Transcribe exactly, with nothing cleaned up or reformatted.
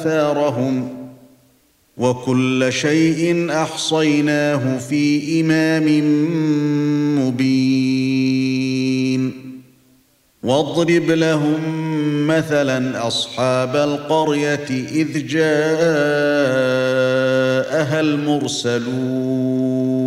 آثارهم وكل شيء أحصيناه في إمام مبين واضرب لهم مثلا أصحاب القرية إذ جاءها المرسلون